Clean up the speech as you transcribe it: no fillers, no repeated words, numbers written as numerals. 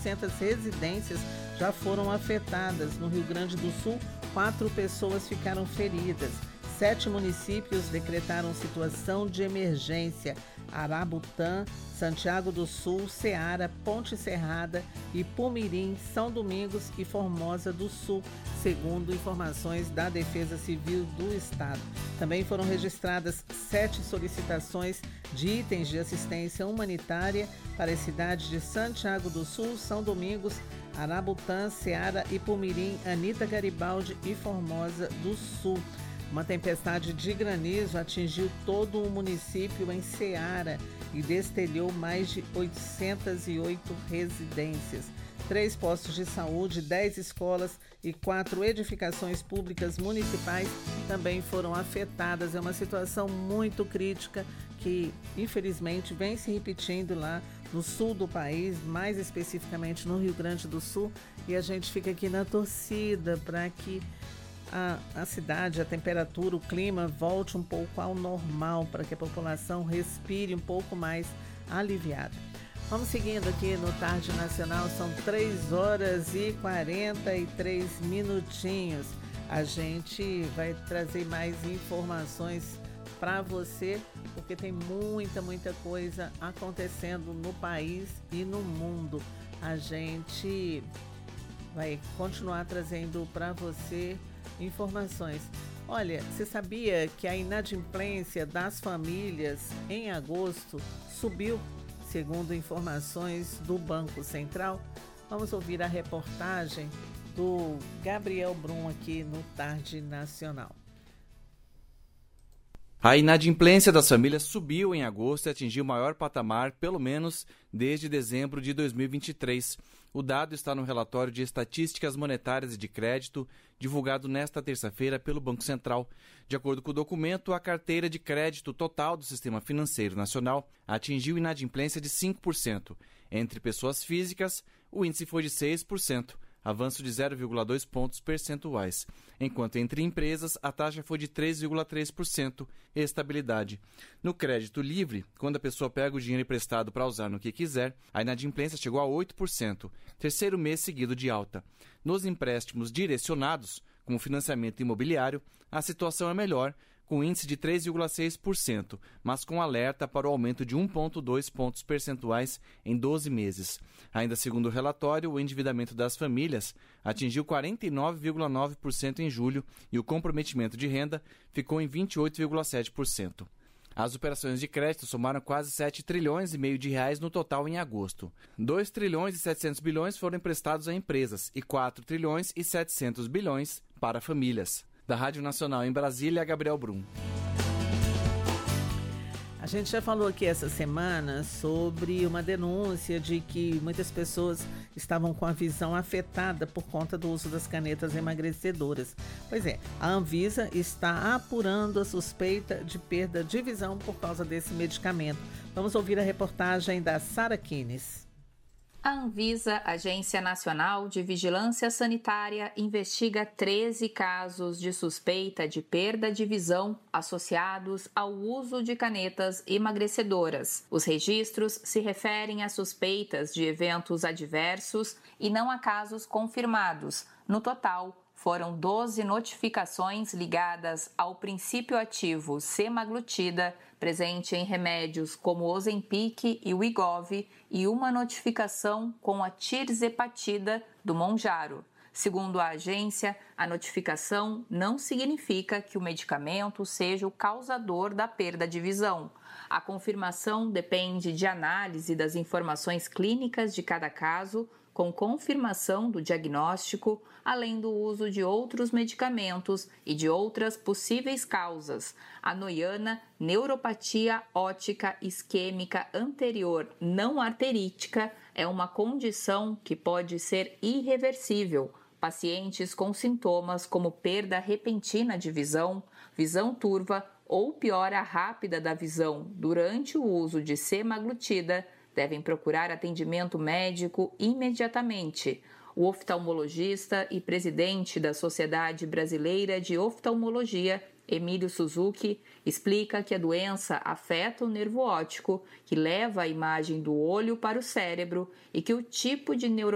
1.800 residências já foram afetadas. No Rio Grande do Sul, 4 pessoas ficaram feridas. 7 municípios decretaram situação de emergência: Arabutã, Santiago do Sul, Ceará, Ponte Serrada, Ipumirim, São Domingos e Formosa do Sul, segundo informações da Defesa Civil do Estado. Também foram registradas 7 solicitações de itens de assistência humanitária para as cidades de Santiago do Sul, São Domingos, Arabutã, Ceará, Ipumirim, Anita Garibaldi e Formosa do Sul. Uma tempestade de granizo atingiu todo o município em Ceará e destelhou mais de 808 residências. 3 postos de saúde, 10 escolas e 4 edificações públicas municipais também foram afetadas. É uma situação muito crítica que, infelizmente, vem se repetindo lá no sul do país, mais especificamente no Rio Grande do Sul, e a gente fica aqui na torcida para que a cidade, a temperatura, o clima volte um pouco ao normal, para que a população respire um pouco mais aliviada. Vamos seguindo aqui no Tarde Nacional, são 3 horas e 43 minutinhos. A gente vai trazer mais informações para você, porque tem muita coisa acontecendo no país e no mundo. A gente vai continuar trazendo para você informações. Olha, você sabia que a inadimplência das famílias em agosto subiu, segundo informações do Banco Central? Vamos ouvir a reportagem do Gabriel Brum aqui no Tarde Nacional. A inadimplência das famílias subiu em agosto e atingiu o maior patamar, pelo menos desde dezembro de 2023. O dado está no relatório de Estatísticas Monetárias e de Crédito, divulgado nesta terça-feira pelo Banco Central. De acordo com o documento, a carteira de crédito total do Sistema Financeiro Nacional atingiu inadimplência de 5%. Entre pessoas físicas, o índice foi de 6%. Avanço de 0,2 pontos percentuais, enquanto entre empresas a taxa foi de 3,3%, estabilidade. No crédito livre, quando a pessoa pega o dinheiro emprestado para usar no que quiser, a inadimplência chegou a 8%, terceiro mês seguido de alta. Nos empréstimos direcionados, como financiamento imobiliário, a situação é melhor, com índice de 3,6%, mas com alerta para o aumento de 1,2 pontos percentuais em 12 meses. Ainda segundo o relatório, o endividamento das famílias atingiu 49,9% em julho e o comprometimento de renda ficou em 28,7%. As operações de crédito somaram quase 7 trilhões e meio de reais no total em agosto. 2 trilhões e 700 bilhões foram emprestados a empresas e 4 trilhões e 700 bilhões para famílias. Da Rádio Nacional em Brasília, Gabriel Brum. A gente já falou aqui essa semana sobre uma denúncia de que muitas pessoas estavam com a visão afetada por conta do uso das canetas emagrecedoras. Pois é, a Anvisa está apurando a suspeita de perda de visão por causa desse medicamento. Vamos ouvir a reportagem da Sara Kines. A Anvisa, Agência Nacional de Vigilância Sanitária, investiga 13 casos de suspeita de perda de visão associados ao uso de canetas emagrecedoras. Os registros se referem a suspeitas de eventos adversos e não a casos confirmados. No total, foram 12 notificações ligadas ao princípio ativo semaglutida, presente em remédios como Ozempic e Wegovy, e uma notificação com a tirzepatida do Mounjaro. Segundo a agência, a notificação não significa que o medicamento seja o causador da perda de visão. A confirmação depende de análise das informações clínicas de cada caso, com confirmação do diagnóstico, além do uso de outros medicamentos e de outras possíveis causas. A noiana, neuropatia óptica isquêmica anterior não arterítica, é uma condição que pode ser irreversível. Pacientes com sintomas como perda repentina de visão, visão turva ou piora rápida da visão durante o uso de semaglutida devem procurar atendimento médico imediatamente. O oftalmologista e presidente da Sociedade Brasileira de Oftalmologia, Emílio Suzuki, explica que a doença afeta o nervo óptico, que leva a imagem do olho para o cérebro, e que o tipo de